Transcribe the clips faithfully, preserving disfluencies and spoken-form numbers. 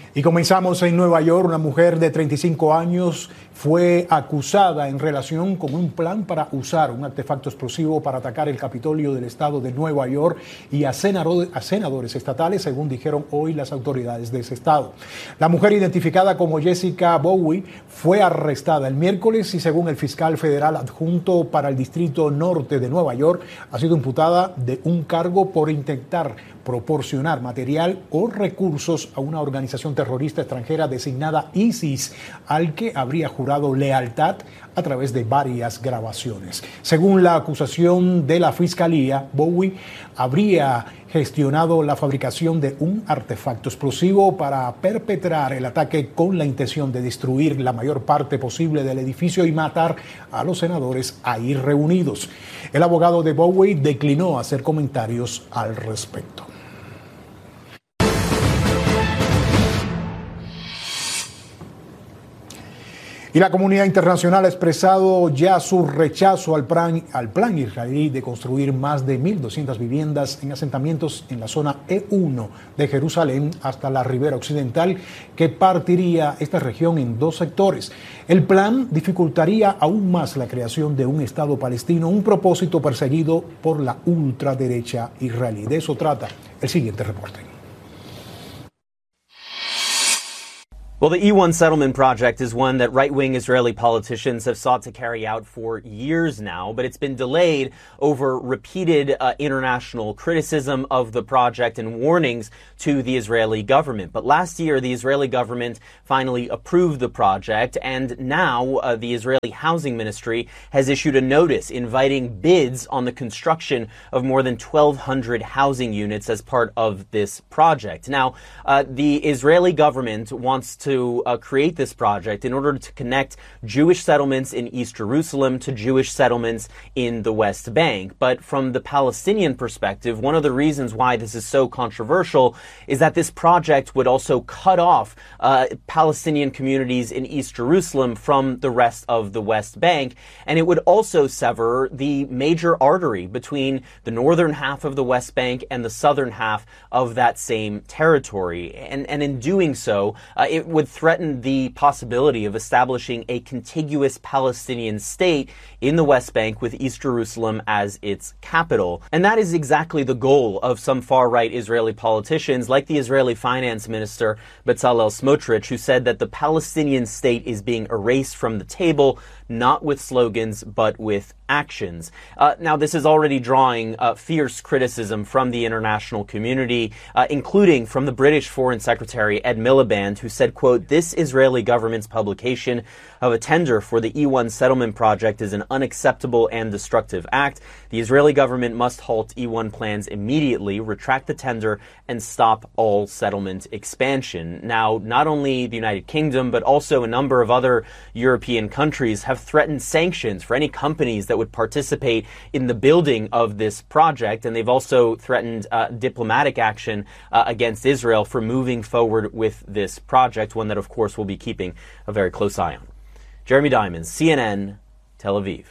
Y comenzamos en Nueva York. Una mujer de treinta y cinco años fue acusada en relación con un plan para usar un artefacto explosivo para atacar el Capitolio del estado de Nueva York y a senadores estatales, según dijeron hoy las autoridades de ese estado. La mujer, identificada como Jessica Bowie, fue arrestada el miércoles y, según el fiscal federal adjunto para el Distrito Norte de Nueva York, ha sido imputada de un cargo por intentar proporcionar material o recursos a una organización terrorista extranjera designada ISIS, al que habría jurado lealtad a través de varias grabaciones. Según la acusación de la fiscalía, Bowie habría gestionado la fabricación de un artefacto explosivo para perpetrar el ataque con la intención de destruir la mayor parte posible del edificio y matar a los senadores ahí reunidos. El abogado de Bowie declinó hacer comentarios al respecto. Y la comunidad internacional ha expresado ya su rechazo al plan, al plan israelí de construir más de mil doscientas viviendas en asentamientos en la zona E uno de Jerusalén hasta la ribera occidental, que partiría esta región en dos sectores. El plan dificultaría aún más la creación de un Estado palestino, un propósito perseguido por la ultraderecha israelí. De eso trata el siguiente reporte. Well, the E one settlement project is one that right-wing Israeli politicians have sought to carry out for years now, but it's been delayed over repeated uh, international criticism of the project and warnings to the Israeli government. But last year, the Israeli government finally approved the project, and now uh, the Israeli Housing Ministry has issued a notice inviting bids on the construction of more than twelve hundred housing units as part of this project. Now, uh, the Israeli government wants to to uh, create this project in order to connect Jewish settlements in East Jerusalem to Jewish settlements in the West Bank. But from the Palestinian perspective, one of the reasons why this is so controversial is that this project would also cut off uh, Palestinian communities in East Jerusalem from the rest of the West Bank. And it would also sever the major artery between the northern half of the West Bank and the southern half of that same territory. And, and in doing so, uh, it would would threaten the possibility of establishing a contiguous Palestinian state in the West Bank with East Jerusalem as its capital. And that is exactly the goal of some far-right Israeli politicians, like the Israeli finance minister Bezalel Smotrich, who said that the Palestinian state is being erased from the table, not with slogans, but with actions. Uh, now, this is already drawing uh, fierce criticism from the international community, uh, including from the British Foreign Secretary Ed Miliband, who said, quote, "This Israeli government's publication of a tender for the E one settlement project is an unacceptable and destructive act. The Israeli government must halt E one plans immediately, retract the tender, and stop all settlement expansion." Now, not only the United Kingdom, but also a number of other European countries have threatened sanctions for any companies that would participate in the building of this project, and they've also threatened uh, diplomatic action uh, against Israel for moving forward with this project, one that, of course, we'll be keeping a very close eye on. Jeremy Diamonds, C N N, Tel Aviv.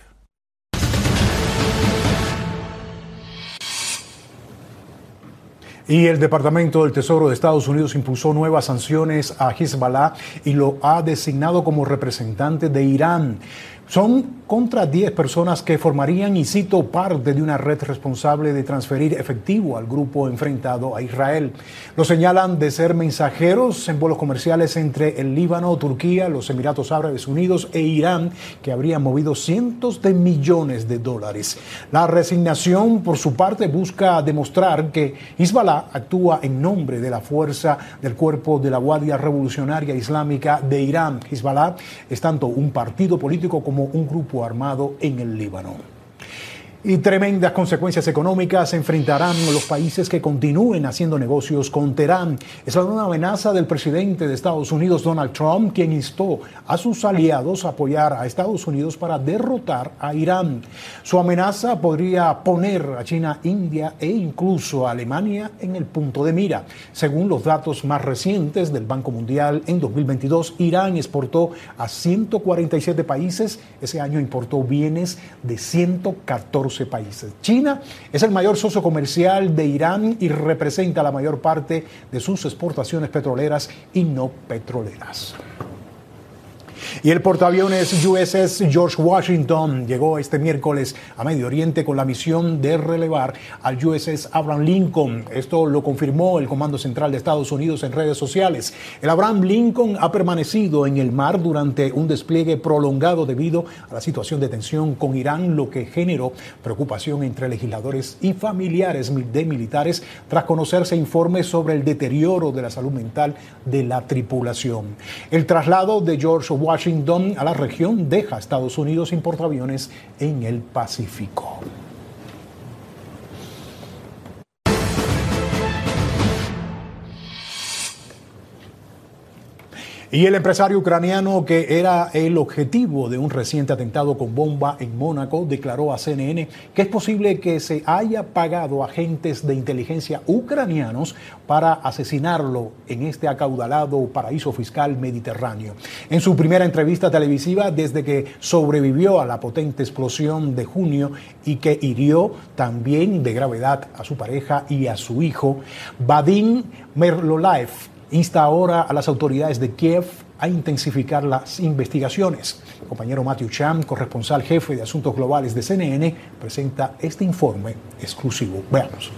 Y el Departamento del Tesoro de Estados Unidos impuso nuevas sanciones a Hezbollah y lo ha designado como representante de Irán. Son contra diez personas que formarían, y cito, parte de una red responsable de transferir efectivo al grupo enfrentado a Israel. Lo señalan de ser mensajeros en vuelos comerciales entre el Líbano, Turquía, los Emiratos Árabes Unidos e Irán, que habrían movido cientos de millones de dólares. La resignación, por su parte, busca demostrar que Hezbollah actúa en nombre de la fuerza del cuerpo de la Guardia Revolucionaria Islámica de Irán. Hezbollah es tanto un partido político como un grupo armado en el Líbano. Y tremendas consecuencias económicas enfrentarán los países que continúen haciendo negocios con Teherán. Es una amenaza del presidente de Estados Unidos, Donald Trump, quien instó a sus aliados a apoyar a Estados Unidos para derrotar a Irán. Su amenaza podría poner a China, India e incluso a Alemania en el punto de mira. Según los datos más recientes del Banco Mundial, en dos mil veintidós, Irán exportó a ciento cuarenta y siete países. Ese año importó bienes de ciento catorce catorce países. China es el mayor socio comercial de Irán y representa la mayor parte de sus exportaciones petroleras y no petroleras. Y el portaaviones U S S George Washington llegó este miércoles a Medio Oriente con la misión de relevar al U S S Abraham Lincoln. Esto lo confirmó el Comando Central de Estados Unidos en redes sociales. El Abraham Lincoln ha permanecido en el mar durante un despliegue prolongado debido a la situación de tensión con Irán, lo que generó preocupación entre legisladores y familiares de militares tras conocerse informes sobre el deterioro de la salud mental de la tripulación. El traslado de George Washington Washington a la región deja a Estados Unidos sin portaaviones en el Pacífico. Y el empresario ucraniano que era el objetivo de un reciente atentado con bomba en Mónaco declaró a C N N que es posible que se haya pagado agentes de inteligencia ucranianos para asesinarlo en este acaudalado paraíso fiscal mediterráneo. En su primera entrevista televisiva desde que sobrevivió a la potente explosión de junio y que hirió también de gravedad a su pareja y a su hijo, Vadim Merlolaev insta ahora a las autoridades de Kiev a intensificar las investigaciones. El compañero Matthew Cham, corresponsal jefe de Asuntos Globales de C N N, presenta este informe exclusivo. Veamos.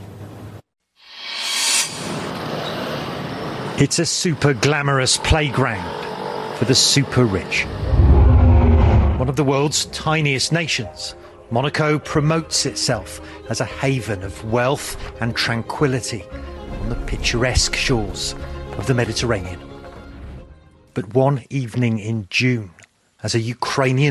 It's a super glamorous playground for the super rich. One of the world's tiniest nations, Monaco promotes itself as a haven of wealth and tranquility on the picturesque shores of the Mediterranean. But one evening in June, as a Ukrainian